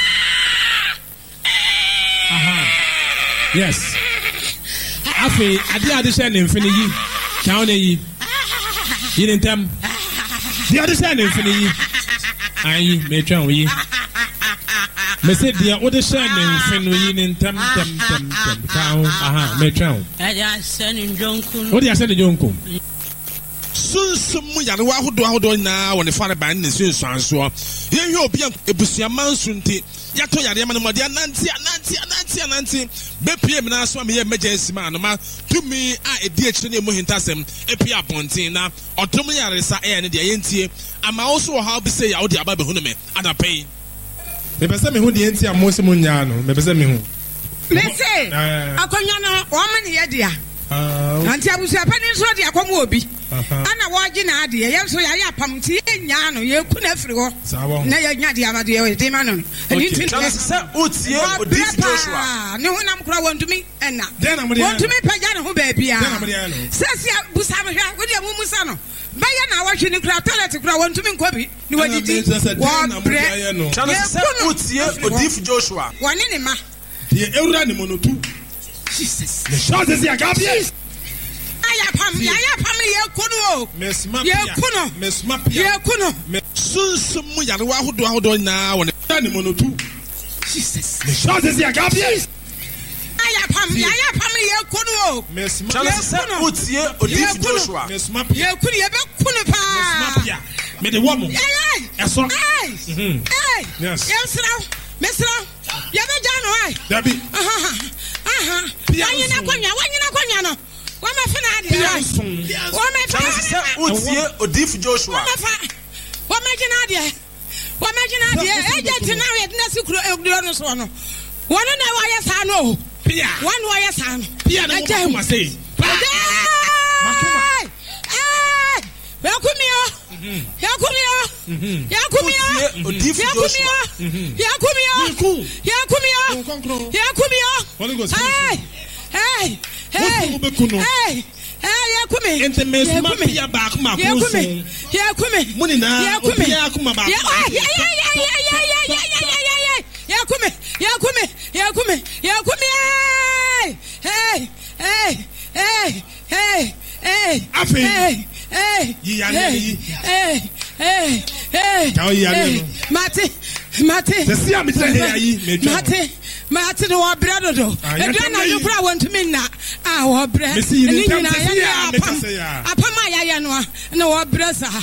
yes afi ade hyɛ ne mfini yi kawo ne yi yini ntam deɛ ɔde hyɛ ne mfini yi ayi metwa wo yi mese deɛ wode hyɛ ne mfini yi ne ntam kawo metwa wo wode ahyɛ ne dwonko sunsum mu yarewa ahodoɔ nyinaa wɔ ne fa ne ban ne sunsuansoɔ yɛnhwɛ obi a ebusuama nso nti yɛatɔ yareɛ ma no mɔde anante bɛpie mu naso a meyɛ emergency ma anoma tumi a ɛdi akyire ne ɛmu hintasɛm ɛpie abɔnten na ɔdom yaresa ɛyɛ ne deɛ yɛntie ama wo so wɔ ha bi sɛ yɛ wode aba bɛhu no me anapɛ yi mepɛ sɛ mehu deɛ nti a mo sɛ mo nyaa no mepɛ sɛ mehu mese akɔnwa no wɔma ne yɛ dea anti abusuapɛ ne nso de akɔm wɔ bi ana wɔgye na adeɛ yɛn nso yɛayɛ apam nti yɛnyaa no yɛku no afiri hɔ na yɛnya deɛ abadeɛ wɔde ma no no ɛno nti sɛ wotie odif Joshua ne honam kora wɔntumi ɛna wɔntumi pagya ne ho baabia sɛsia busa me hwɛ wode amumu sa no bɛyɛ na wɔhwe ne kora toilet kora wɔntumi nkɔ bi ne wɔdidi wɔbrɛ sɛ wotie odif Joshua wɔne ne ma deɛ ɛwura ne monotu Jesus ne chance is agabies ayapam yekuno sunsum mu yarewa ahodoɔ nyinaa wɔ ne monotu Jesus ne chance is agabies ayapam yekuno sɛ wotie odif Joshua yekuno yɛbɛkuno paa me de wɔmo ɛso yes mesra yɛbɛgya no ai dabi wanyina konya no wama fina ade wama sɛ wotie odif Joshua wama gyina ade agent na yɛ dina sikuro eguduro no so no wɔno na wɔyɛ saa no pia wɔno wɔyɛ saa no pia na mo ma sei Yakumio odif Joshua hey yakumi ente mesma pia ba kuma kunso yakumi munina opia kuma ba yakumi hey afi Mate no wabrɛ dodo aduana no kora wɔntumi nna a wɔbrɛ ne nyina yɛ apam a yɛyɛ no a na wɔbrɛ saa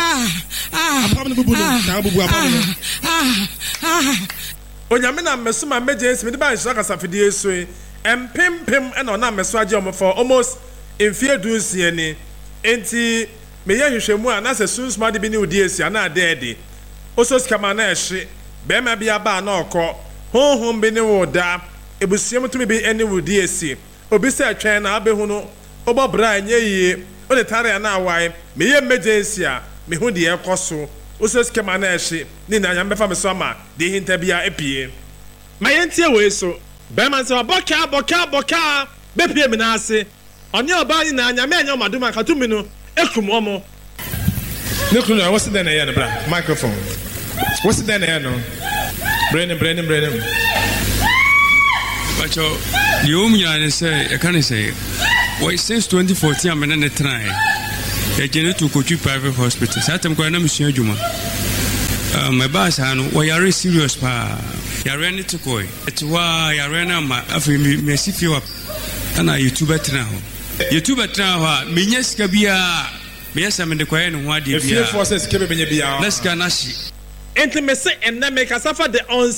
onyame na mmeso ma emergency mede ba nhyira kasafidie so empempem ɛna ɔna mmeso agye ɔmo for almost mfie dunsia ni enti meyɛ hwehwɛmu a na sɛ sunsuma de bi ne odi esi ana adeɛde oso skama na ɛhye bɛrima bi aba na ɔkɔ honhom bi ne wo da ebusuam tumi bi ne wo di esi obi sɛ twɛn na abehu no ɔbɔ bra nyɛ yie ɔde tare na awae meyɛ emergency a mehu deɛ ɛkɔ so oso skama na ɛhye ne na nyame bɛfa me so ama de hinta bia epie ma yɛntie wɔ eso bɛrima sɛ bɔka bɛpie me na ase ɔne ɔbaa ni na nyame anya ɔmadoma katumi no ekum ɔmo ne kunu na wɔsi dɛn na ɛyɛ no bra microphone wɔsi dɛn na ɛyɛ no brɛnim Pacho, you nyina ne sɛ yɛka ne sɛ since 2014 I'm in the try. I get to Kochi private hospital. Satam kwa na msua juma. My boss ano we are serious pa. Ya rene to koi. Etwa ya rene ma afi me sifi wa. Ana YouTuber tena ho. YouTuber tena ho menya sika bia. Me yesa me de kwa no ho ade bia. If you forces kebe benya bia. Let's go na shi. Enti me se enna me kasafa the